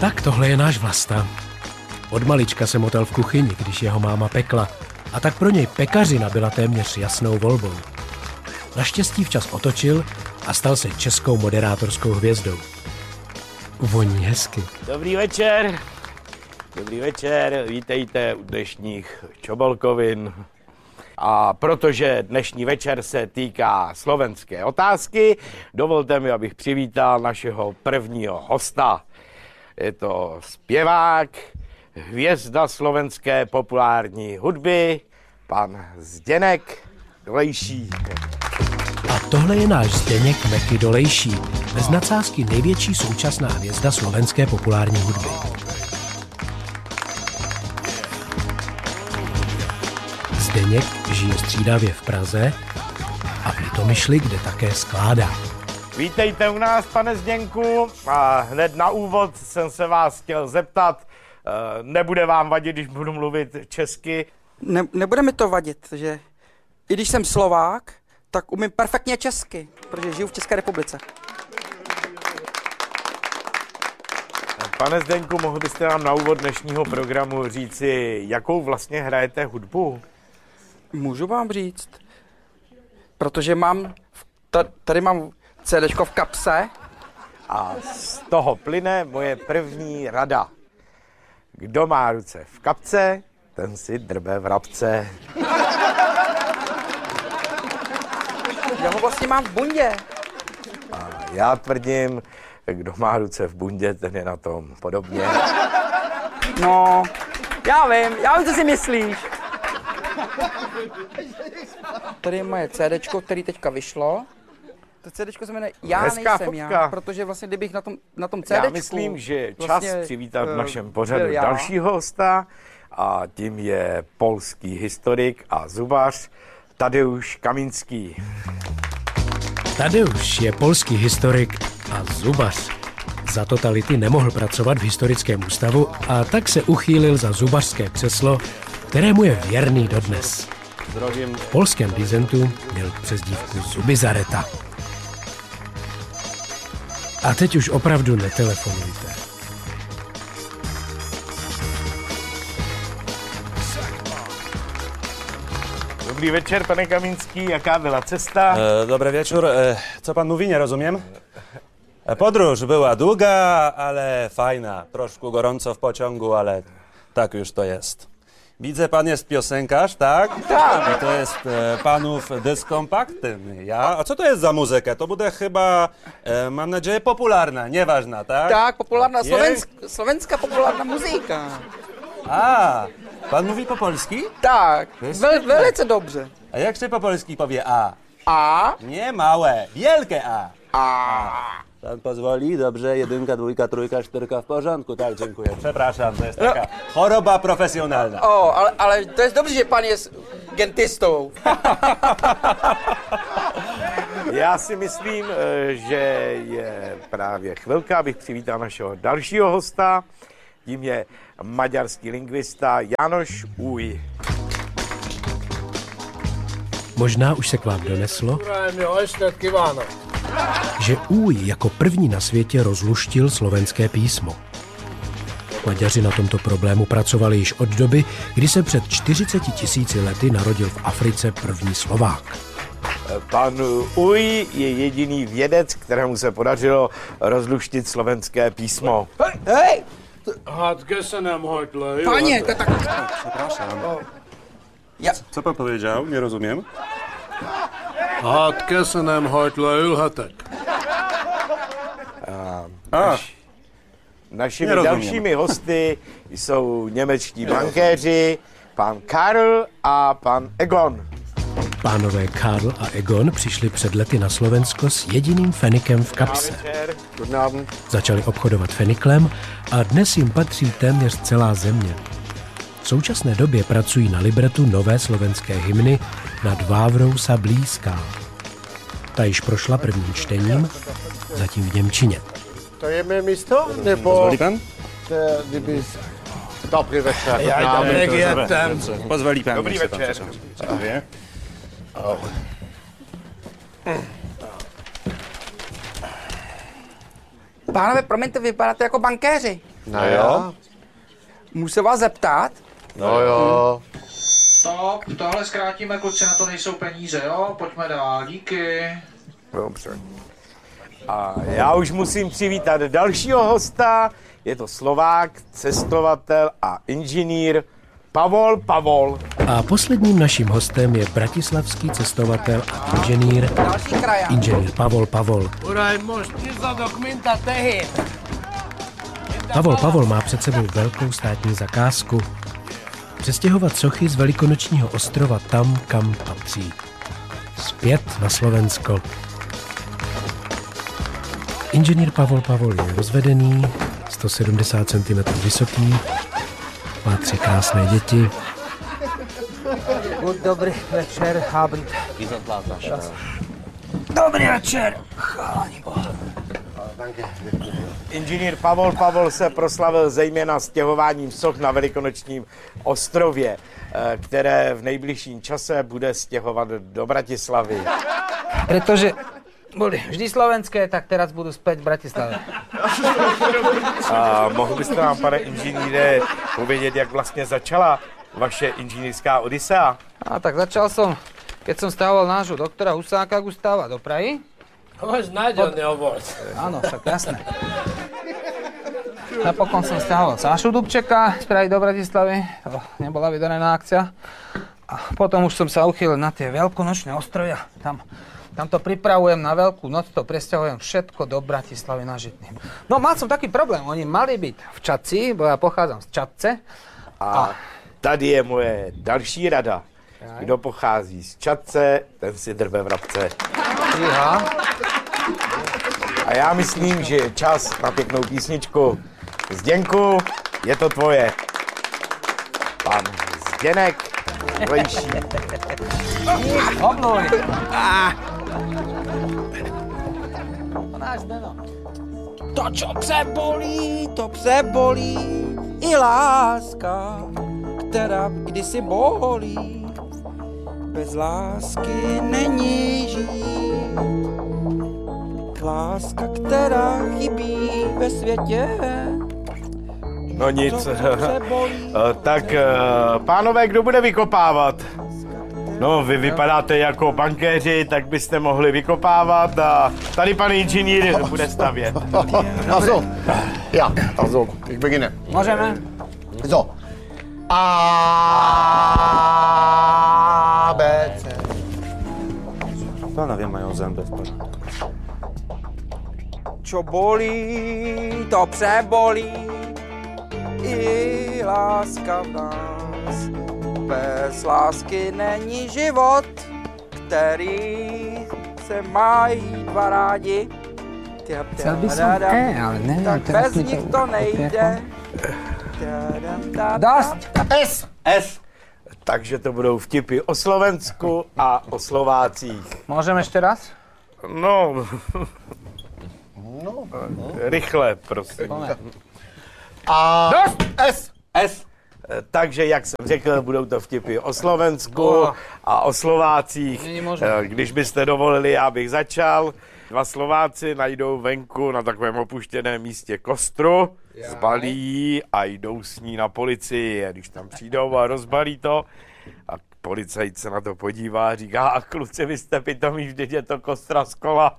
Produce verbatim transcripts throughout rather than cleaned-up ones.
Tak tohle je náš Vlasta. Od malička se motal v kuchyni, když jeho máma pekla, a tak pro něj pekařina byla téměř jasnou volbou. Naštěstí včas otočil a stal se českou moderátorskou hvězdou. Voní hezky. Dobrý večer. Dobrý večer, vítejte u dnešních Čobolkovin. A protože dnešní večer se týká slovenské otázky, dovolte mi, abych přivítal našeho prvního hosta. Je to zpěvák, hvězda slovenské populární hudby, pan Zdeněk Dolejší. A tohle je náš Zdeněk Meky Dolejší, bez nadsázky největší současná hvězda slovenské populární hudby. Zdeněk žije střídavě v Praze a v Litomyšli, kde také skládá. Vítejte u nás, pane Zdeňku. A hned na úvod jsem se vás chtěl zeptat, nebude vám vadit, když budu mluvit česky? Ne, nebude mi to vadit, že i když jsem Slovák, tak umím perfektně česky, protože žiju v České republice. Pane Zdeňku, mohl byste nám na úvod dnešního programu říci, jakou vlastně hrajete hudbu? Můžu vám říct, protože mám, tady mám cédéčko v kapse. A z toho plyne moje první rada. Kdo má ruce v kapce, ten si drbe vrabce. Já ho vlastně mám v bundě. A já tvrdím, kdo má ruce v bundě, ten je na tom podobně. No, já vím, já vím, co si myslíš. Tady je moje cédéčko, který teďka vyšlo. To cédéčko se jmenuje Já Hezká nejsem fotka. já, protože vlastně kdybych na tom, na tom cédéčku... Já myslím, že je čas vlastně, přivítat v uh, našem pořadu já. dalšího hosta a tím je polský historik a zubař Tadeusz Kaminský. Tadeusz je polský historik a zubař. Za totality nemohl pracovat v historickém ústavu a tak se uchýlil za zubařské křeslo, kterému je věrný dodnes. Zdravím. V polském dizentu měl přezdívku Zubizareta. A teď už opravdu netelefonujte. Dobrý večer, pane Kaminský, jaká byla cesta? E, dobry wieczór. E, co pan mówi, nie rozumiem? E, podróż była długa, ale fajna. Troszkę gorąco w pociągu, ale tak już to jest. Widzę, pan jest piosenkarz, tak? Tak. I to jest e, panów dysk kompaktny, ja? A co to jest za muzyka? To bude chyba, e, mam nadzieję, popularna, nieważna, tak? Tak, populárna, Je- slovensk, slovenská populárna muzika. A, pan mówi po polski? Tak, jest vel, piękne. velice dobře. A jak się po polski powie A? A, Nie małe, wielkie A. a. Pan pozwoli? Dobrze, jedynka, dwójka, trójka, cztyrka w porządku. Tak, dziękuję. Przepraszam, to jest taka choroba profesjonalna. O, ale, ale to je dobře, že pan je s- gentistou. Já si myslím, eh, že je právě chvilka, abych přivítal našeho dalšího hosta. Tím je maďarský lingvista Jánoš Új. Možná už se k vám doneslo, že Új jako první na světě rozluštil slovenské písmo. Maďaři na tomto problému pracovali již od doby, kdy se před čtyřiceti tisíci lety narodil v Africe první Slovák. Pan Új je jediný vědec, kterému se podařilo rozluštit slovenské písmo. Hej, hej, Hát köszönöm, hogy lejött. paně, to tak... Przepraszam. Ja, Co pan powiedział? Nie rozumiem. Hát köszönöm, hogy leülhetek. A, Našimi Nerozumím. dalšími hosty jsou němečtí bankéři, pan Karl a pan Egon. Pánové Karl a Egon přišli před lety na Slovensko s jediným fenikem v kapse. Guten Abend. Začali obchodovat feniklem a dnes jim patří téměř celá země. V současné době pracují na libretu nové slovenské hymny Nad Vávrou sa blízká. Ta již prošla prvním čtením, zatím v němčině. To je mé místo? Nebo... pozwoli pan? To, kdyby... Dobrý večer. Ja dobrek jedem. Pozwoli pan. Dobrý niech się pan večer. przesiądzie. pánové, promiňte, vypadáte jako bankéři. No jo. Můžu se vás zeptat? No jo. No, tohle zkrátíme, kluci, na to nejsou peníze, jo? Pojďme dál, díky. Dobře. A já už musím přivítat dalšího hosta. Je to Slovák, cestovatel a inženýr Pavol Pavol. A posledním naším hostem je bratislavský cestovatel a inženýr, Další kraja. inženýr Pavol Pavol. Uraj, možná za dokumenta tehy. Pavol Pavol má před sebou velkou státní zakázku. Přestěhovat sochy z Velikonočního ostrova tam, kam patří. Zpět na Slovensko. Inženýr Pavol Pavol je rozvedený, sto sedmdesát centimetrů vysoký, má tři krásné děti. Dobrý večer, Abend. Dobrý večer. Inženýr Pavol Pavol se proslavil zejména stěhováním soch na Velikonočním ostrově, které v nejbližším čase bude stěhovat do Bratislavy. Pretože boli vždy slovenské, tak teraz budú späť v Bratislave. A mohl byste nám, pane inženýre, povědět, jak vlastně začala vaše inženýrská odisea? A tak začal som, keď som stával nášho doktora Husáka Gustáva do Prahy. Máš náďo nehovor. Áno, však jasné. Napokon som stiahoval Sášu Dubčeka z Prahy do Bratislavy. To nebola vydarená akcia. A potom už som sa uchýlil na tie veľkonočné ostrovia. Tam, tam to pripravujem na veľkú noc, to presťahujem všetko do Bratislavy na Žitný. No mal som taký problém, oni mali byť v Čadci, bo ja pochádzam z Čadce. A, a tady je moje další rada. Kdo pochází z Čadce, ten si drve vrabce. Iha. A já myslím, že je čas na pěknou písničku. Zděnku, je to tvoje. Pan Zděnek Lejší. Obluj. To, čo pse bolí, to pse bolí, i láska, která kdysi bolí. Bez lásky není žít. Láska, která chybí ve světě. No nic. Tak, pánové, kdo bude vykopávat? No, vy vypadáte jako bankéři, tak byste mohli vykopávat a tady pan inženýr bude stavět. Also, ja, also, ich beginne. Môžeme? So. A, B, C. Panowie mają zęby w porządku. Čo bolí, to pse bolí, i láska v nás. Bez lásky není život, který se mají dva rádi. Chcel by som E, ale neviem, tak teraz bez mi nich to to nejde. Dosť! S. S. Takže to budou vtipy o Slovensku a o Slovácích. Môžem ešte raz? No, no. Rychle, prosím. A, Dost! S. S. Takže, jak jsem řekl, budou to vtipy o Slovensku a o Slovácích. Není možné. Když byste dovolili, abych začal. Dva Slováci najdou venku na takovém opuštěném místě kostru, zbalí ji a jdou s ní na policii. A když tam přijdou a rozbalí to, a policajt se na to podívá a říká, a kluci, vy jste pitomí, vždyť je to kostra z kola.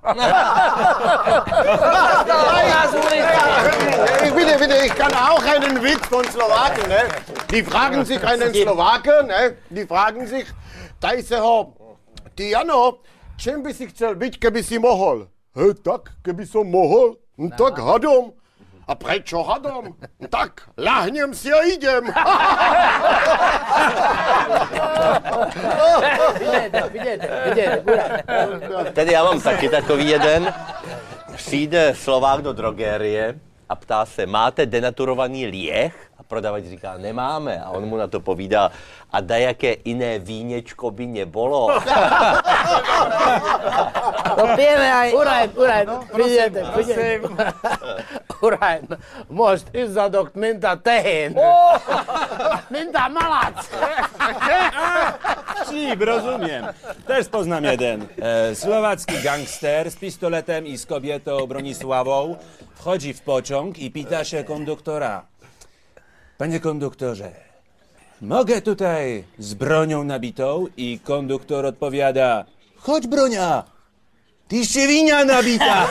Bitte, bitte, ich kann auch einen Witz von Slowaken, ne? Die fragen sich einen Slowaken, ne? Die fragen sich, taj se ho, ty Jano, čem by si chcel byť, keby si mohol? He, tak, keby som mohol? No, tak hadom. A prečo hadom? Tak, lahnem si a idem. Tedy já mám taky takový jeden. Přijde Slovák do drogérie a ptá se, máte denaturovaný lieh? A A prodavač říká, nemáme. A on mu na to povídá, a dajaké jiné víněčko by nebolo. To pijeme aj... Uraj, uraj, prídete, prídete. Uraj, môžeš ísť za dok minta tehén. Minta malac. Číp, rozumiem. Też poznám jeden. E, Slovácky gangster z pistoletem i z kobietą Bronisławą wchodzi w pociąg i pyta się konduktora. Panie konduktorze, mogę tutaj z bronią nabitą? I konduktor odpowiada, chodź bronia, ty szczewinia nabita.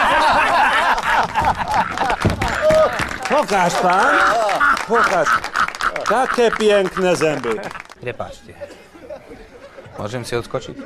Pokaż pan, pokaż. Takie piękne zęby. Prepáčte. Môžem si odskočiť?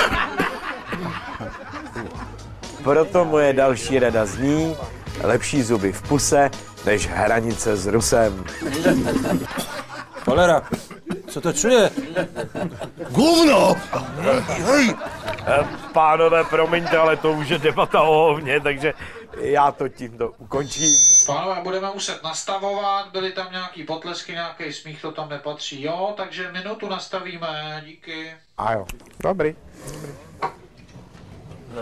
Proto moje další rada zní, lepší zuby v puse, než hranice s Rusem. Cholera, co to čuje? Gówno! Hej! Pánové, promiňte, ale to už je debata o hovně, takže já to tímto ukončím. Pánové, budeme muset nastavovat, byly tam nějaký potlesky, nějaký smích, to tam nepatří, jo? Takže minutu nastavíme, díky. A jo, dobrý. dobrý. No.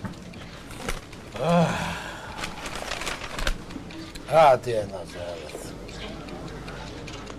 Hát ilyen az élet.